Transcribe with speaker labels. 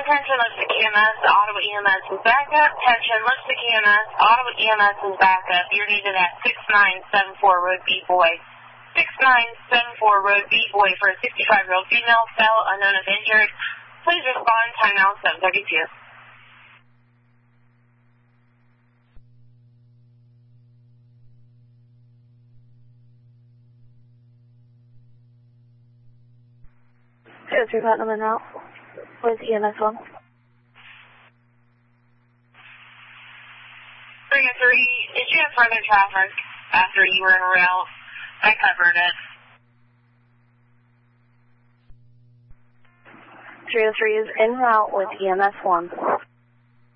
Speaker 1: Attention, Lipstick EMS, Ottawa EMS is backup. Attention, Lipstick EMS, Ottawa EMS is backup. You're needed at 6974 Road B Boy. 6974 Road B Boy for a 65-year-old female, fell unknown if injured. Please respond, time now 7:32.
Speaker 2: Platinum and out with EMS 1.
Speaker 1: 303, did you have further traffic after you were in a rail? I covered it.
Speaker 2: 303 is en route with EMS 1.